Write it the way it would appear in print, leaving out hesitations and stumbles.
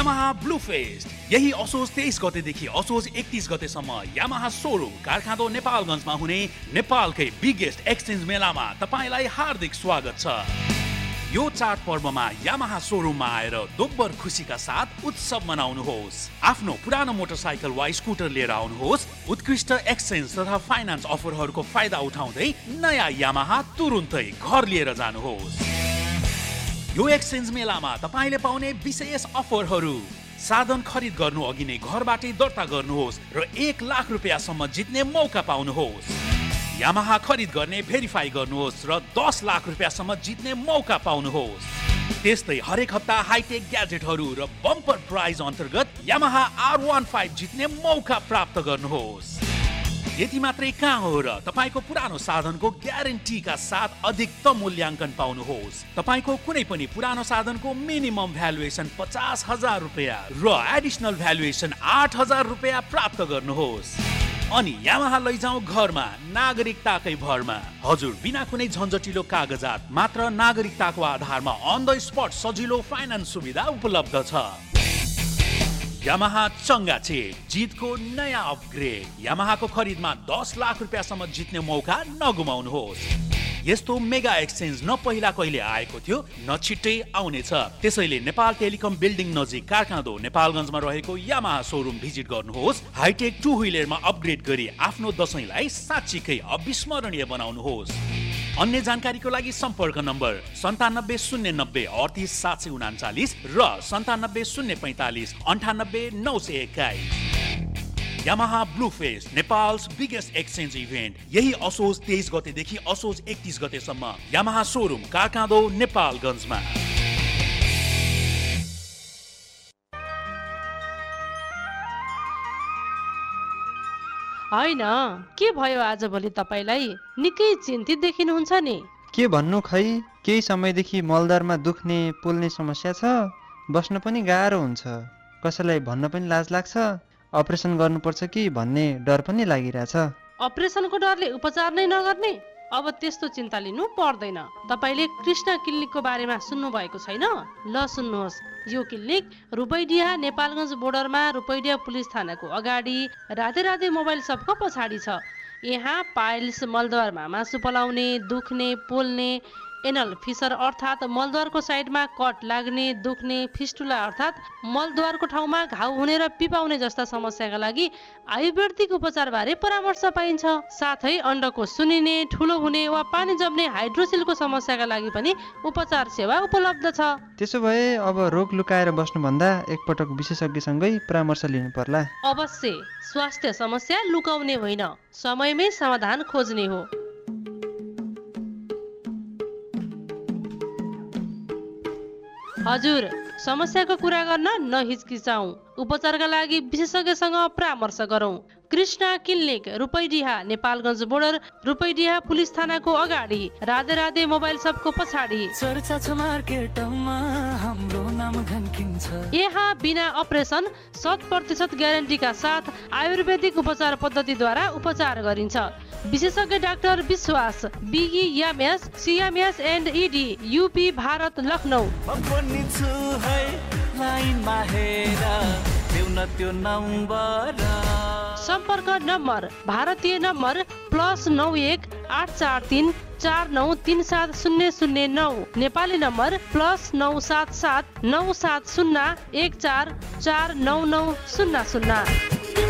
Yamaha blue fest. यही असोज 23 गतेदेखि असोज 31 गतेसम्म यामाहा सोरुम कारखाना नेपालगञ्जमा हुने नेपालकै बिगेस्ट एक्सचेन्ज मेलामा तपाईलाई हार्दिक स्वागत छ। यो चाड पर्वमा यामाहा सोरुममा आएर दोब्बर खुसीका साथ उत्सव मनाउनुहोस्। आफ्नो पुरानो मोटरसाइकल वा स्कुटर लिएर आउनुहोस्। उत्कृष्ट एक्सचेन्ज तथा फाइनान्स अफरहरूको फाइदा उठाउँदै नयाँ यामाहा तुरुन्तै घर लिएर जानुहोस्। यो एक्सचेन्ज मेलामा तपाईले पाउने विशेष अफरहरू: साधन खरिद गर्नु अघि नै घरबाटै दर्ता गर्नुहोस् र 1 लाख रुपैयाँसम्म जित्ने मौका पाउनुहोस्। यामाहा खरिद गर्ने भेरिफाई गर्नुहोस् र 10 लाख रुपैयाँसम्म जित्ने मौका पाउनुहोस्। त्यस्तै हरेक हप्ता हाइटेक ग्याजेटहरू र बम्पर प्राइज अन्तर्गत यामाहा R15 जित्ने मौका प्राप्त गर्नुहोस्। यति मात्रै कहाँ हो र तपाईको पुरानो साधनको ग्यारेन्टीका साथ अधिकतम मूल्याङ्कन पाउनुहोस्। तपाईको कुनै पनि पुरानो साधनको मिनिमम भ्यालुएसन 50,000 रुपैयाँ र एडिसनल भ्यालुएसन 8,000 रुपैयाँ प्राप्त गर्नुहोस्। अनि यामाहा लैजाऊ घरमा नागरिकताकै भरमा। हजुर, बिना कुनै झन्झटिलो कागजात मात्र नागरिकताको आधारमा अन द स्पट सजिलो फाइनान्स सुविधा उपलब्ध छ। यामाहा चङ्गाचे जितको नयाँ अपग्रेड। यामाहाको खरिदमा 10 लाख रुपैयाँसम्म जित्ने मौका नगुमाउनुहोस्। यस्तो मेगा एक्सचेन्ज न पहिला कहिले आएको थियो न छिट्टै आउनेछ। त्यसैले नेपाल टेलिकम बिल्डिङ नजिक कारखाना नेपालगञ्जमा रहेको यामाहा सोरुम भिजिट गर्नुहोस्। हाइटेक 2 व्हिलरमा अपग्रेड गरी आफ्नो दशैंलाई साँच्चीकै अविस्मरणीय बनाउनुहोस्। अन्य जानकारीको लागि सम्पर्क नम्बर 9709 38 739 र 97 045 98 921। Yamaha blue fest, Nepals biggest exchange event, यही असोज 23 गतेदेखि असोज 31 गतेसम्म यामाहा सोरुम कारखाना नेपालगञ्जमा। होइन, के भयो आजभोलि तपाईलाई? निकै चिन्तित देखिनुहुन्छ नि। के भन्नु खै, केही समयदेखि मलदारमा दुख्ने पोल्ने समस्या छ। बस्न पनि गाह्रो हुन्छ। कसैलाई भन्न पनि लाज लाग्छ। अपरेसन गर्नुपर्छ कि भन्ने डर पनि लागिरहेछ। अपरेसनको डरले उपचार नै नगर्ने? अब त्यस्तो चिन्ता लिनु पर्दैन। तपाईले कृष्ण क्लिनिकको बारेमा सुन्नु भएको छैन? ल सुन्नुहोस्। यो क्लिनिक रुपैडिहा नेपालगञ्ज बोर्डरमा रुपैडिहा पुलिस थानाको अगाडि राधे राधे मोबाइल सपको पछाडि छ। यहाँ पाइल्स, मलद्वारमा मासु पलाउने, दुख्ने, पोल्ने, एनल फिसर अर्थात् मलद्वारको साइडमा कट लाग्ने, दुख्ने, फिस्टुला अर्थात् मलद्वारको ठाउँमा घाउ हुने र पिपाउने जस्ता समस्याका लागि आयुर्वेदिक उपचारबारे परामर्श पाइन्छ। साथै अण्डको सुनिने, ठुलो हुने वा पानी जम्ने हाइड्रोसिलको समस्याका लागि पनि उपचार सेवा उपलब्ध छ। त्यसो भए अब रोग लुकाएर बस्नुभन्दा एकपटक विशेषज्ञसँगै परामर्श लिनु पर्ला। अवश्य। स्वास्थ्य समस्या लुकाउने होइन, समयमै समाधान खोज्ने हो। हजुर, समस्याको कुरा गर्न नहिचकिचाऊ। उपचारका लागि विशेषज्ञसँग परामर्श गरौँ। Krishna clinic, रुपैडिहा Nepalgunj border, रुपैडिहा police थानाको अगाडि राधे राधे मोबाइल सपको पछाडि। यहाँ बिना अपरेसन 100% ग्यारेन्टीका साथ आयुर्वेदिक उपचार पद्धतिद्वारा उपचार गरिन्छ। विशेषज्ञ डाक्टर विश्वास, BEMS, CMS and ED, UP, Bharat, Lucknow. सम्पर्क नम्बर भारतीय नम्बर +91 843 4937 009, नेपाली नम्बर +977 970 14 499 00।